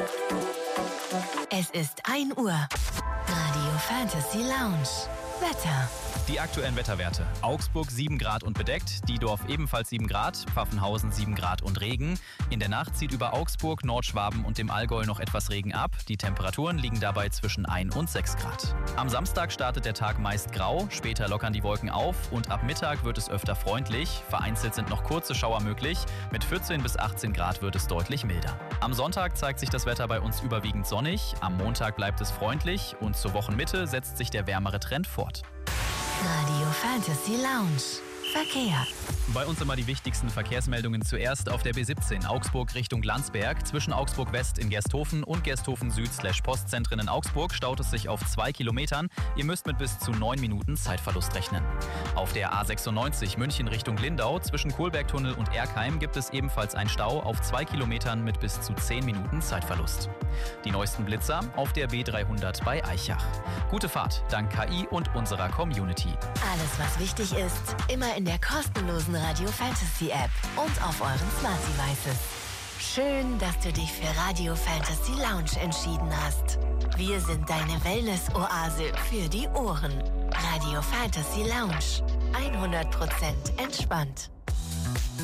Es ist 1 Uhr. Radio Fantasy Lounge. Wetter. Die aktuellen Wetterwerte. Augsburg 7 Grad und bedeckt, Diedorf ebenfalls 7 Grad, Pfaffenhausen 7 Grad und Regen. In der Nacht zieht über Augsburg, Nordschwaben und dem Allgäu noch etwas Regen ab. Die Temperaturen liegen dabei zwischen 1 und 6 Grad. Am Samstag startet der Tag meist grau, später lockern die Wolken auf und ab Mittag wird es öfter freundlich. Vereinzelt sind noch kurze Schauer möglich. Mit 14 bis 18 Grad wird es deutlich milder. Am Sonntag zeigt sich das Wetter bei uns überwiegend sonnig. Am Montag bleibt es freundlich und zur Wochenmitte setzt sich der wärmere Trend fort. Radio Fantasy Lounge. Verkehr. Bei uns immer die wichtigsten Verkehrsmeldungen zuerst auf der B17 Augsburg Richtung Landsberg. Zwischen Augsburg West in Gersthofen und Gersthofen Süd /Postzentren in Augsburg staut es sich auf 2 Kilometern. Ihr müsst mit bis zu 9 Minuten Zeitverlust rechnen. Auf der A96 München Richtung Lindau zwischen Kohlbergtunnel und Erkheim gibt es ebenfalls einen Stau auf 2 Kilometern mit bis zu 10 Minuten Zeitverlust. Die neuesten Blitzer auf der B300 bei Aichach. Gute Fahrt dank KI und unserer Community. Alles, was wichtig ist, immer in der kostenlosen Radio Fantasy App und auf euren Smart Devices. Schön, dass du dich für Radio Fantasy Lounge entschieden hast. Wir sind deine Wellness-Oase für die Ohren. Radio Fantasy Lounge. 100% entspannt.